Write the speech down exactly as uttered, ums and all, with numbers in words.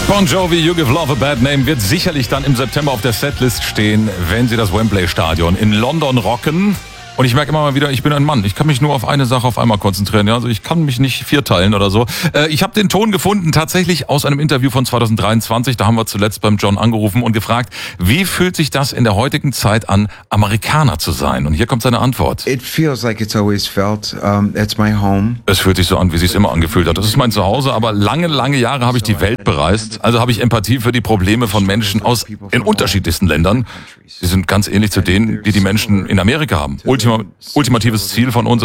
Bon Jovi, You Give Love a Bad Name wird sicherlich dann im September auf der Setlist stehen, wenn sie das Wembley-Stadion in London rocken. Und ich merke immer mal wieder, ich bin ein Mann. Ich kann mich nur auf eine Sache auf einmal konzentrieren. Ja? Also ich kann mich nicht vierteilen oder so. Äh, ich habe den Ton gefunden, tatsächlich aus einem Interview von zwanzig dreiundzwanzig. Da haben wir zuletzt beim John angerufen und gefragt, wie fühlt sich das in der heutigen Zeit an, Amerikaner zu sein? Und hier kommt seine Antwort. It feels like it's always felt. Um, it's my home. Es fühlt sich so an, wie es sich immer angefühlt hat. Das ist mein Zuhause, aber lange, lange Jahre habe ich die Welt bereist. Also habe ich Empathie für die Probleme von Menschen aus in unterschiedlichsten Ländern. Sie sind ganz ähnlich zu denen, die die Menschen in Amerika haben. Ultima, ultimatives Ziel von uns